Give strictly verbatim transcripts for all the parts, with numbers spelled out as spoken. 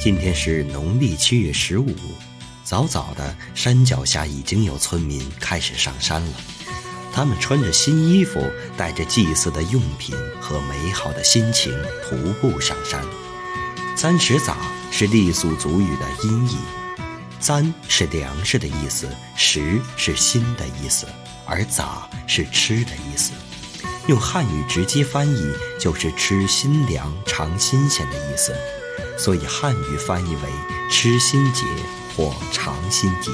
今天是农历七月十五，早早的，山脚下已经有村民开始上山了。他们穿着新衣服，带着祭祀的用品和美好的心情，徒步上山。簪石撒是傈僳族语的音译，簪是粮食的意思，石是心的意思，而撒是吃的意思。用汉语直接翻译就是吃新粮、尝新鲜的意思，所以汉语翻译为吃新节或尝新节。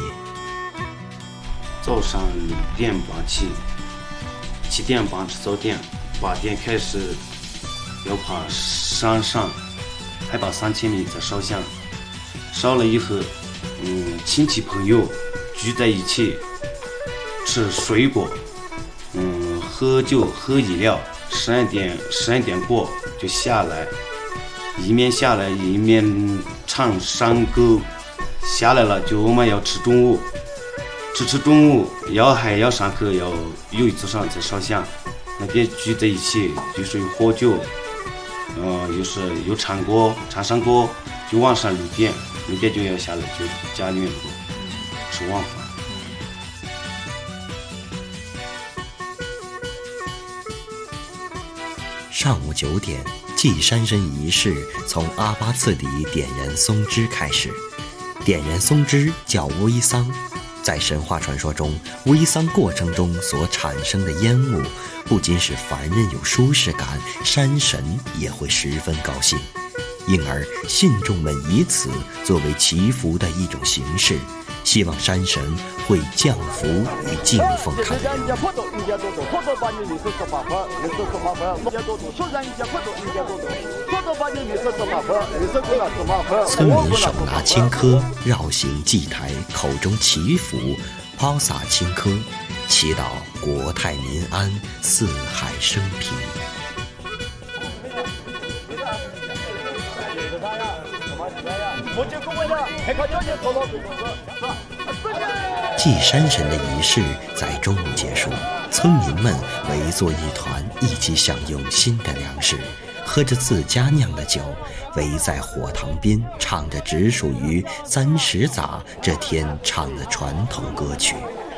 早上六点半起，七点半吃早点，八点开始要爬山上，海拔三千米再烧香。烧了以后，嗯，亲戚朋友聚在一起吃水果，嗯，喝酒喝饮料，十二点十二点过就下来，一面下来一面唱山歌。下来了就我们要吃中午，吃吃中午要还要上课，要有一座山在烧香，那边聚在一起就是有喝酒，呃，又是有唱歌唱山歌，就晚上六点六点就要下来，就家里面吃晚饭。 上午九点，祭山神仪式从阿巴次第点燃松枝开始。点燃松枝叫煨桑，在神话传说中，煨桑过程中所产生的烟雾，不仅使凡人有舒适感，山神也会十分高兴，因而信众们以此作为祈福的一种形式，希望山神会降福与敬奉他的人。村民手拿青稞绕行祭台，口中祈福，抛洒青稞，祈祷国泰民安，四海升平。祭山神的仪式在中午结束，村民们围坐一团，一起享用新的粮食，喝着自家酿的酒，围在火塘边，唱着只属于簪石撒这天唱的传统歌曲。